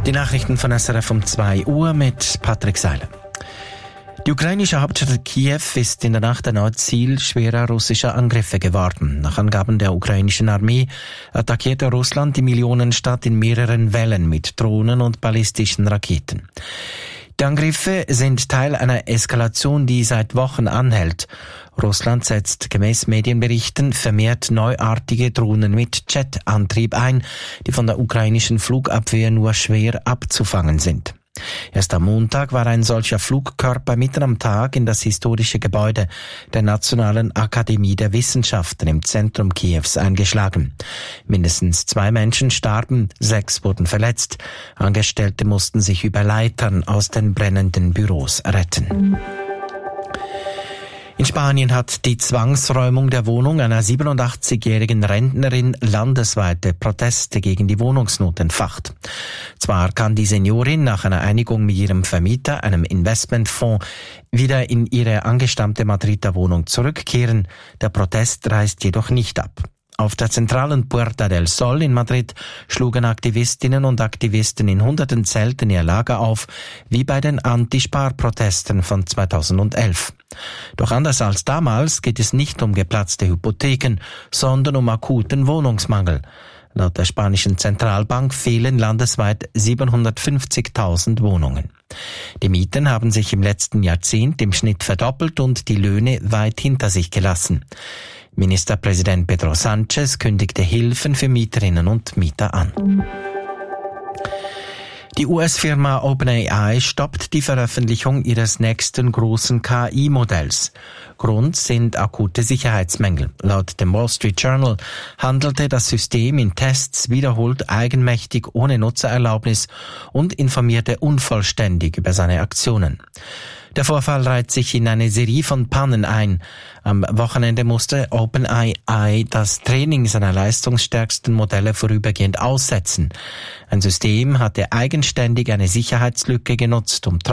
Die Nachrichten von SRF um 2 Uhr mit Patrick Seiler. Die ukrainische Hauptstadt Kiew ist in der Nacht erneut Ziel schwerer russischer Angriffe geworden. Nach Angaben der ukrainischen Armee attackierte Russland die Millionenstadt in mehreren Wellen mit Drohnen und ballistischen Raketen. Die Angriffe sind Teil einer Eskalation, die seit Wochen anhält. Russland setzt gemäß Medienberichten vermehrt neuartige Drohnen mit Jetantrieb ein, die von der ukrainischen Flugabwehr nur schwer abzufangen sind. Erst am Montag war ein solcher Flugkörper mitten am Tag in das historische Gebäude der Nationalen Akademie der Wissenschaften im Zentrum Kiews eingeschlagen. Mindestens 2 Menschen starben, 6 wurden verletzt. Angestellte mussten sich über Leitern aus den brennenden Büros retten. In Spanien hat die Zwangsräumung der Wohnung einer 87-jährigen Rentnerin landesweite Proteste gegen die Wohnungsnot entfacht. Zwar kann die Seniorin nach einer Einigung mit ihrem Vermieter, einem Investmentfonds, wieder in ihre angestammte Madrider Wohnung zurückkehren, der Protest reißt jedoch nicht ab. Auf der zentralen Puerta del Sol in Madrid schlugen Aktivistinnen und Aktivisten in hunderten Zelten ihr Lager auf, wie bei den Anti-Spar-Protesten von 2011. Doch anders als damals geht es nicht um geplatzte Hypotheken, sondern um akuten Wohnungsmangel. Laut der spanischen Zentralbank fehlen landesweit 750.000 Wohnungen. Die Mieten haben sich im letzten Jahrzehnt im Schnitt verdoppelt und die Löhne weit hinter sich gelassen. Ministerpräsident Pedro Sánchez kündigte Hilfen für Mieterinnen und Mieter an. Die US-Firma OpenAI stoppt die Veröffentlichung ihres nächsten großen KI-Modells. Grund sind akute Sicherheitsmängel. Laut dem Wall Street Journal handelte das System in Tests wiederholt eigenmächtig ohne Nutzererlaubnis und informierte unvollständig über seine Aktionen. Der Vorfall reiht sich in eine Serie von Pannen ein. Am Wochenende musste OpenAI das Training seiner leistungsstärksten Modelle vorübergehend aussetzen. Ein System hatte eigenständig eine Sicherheitslücke genutzt, um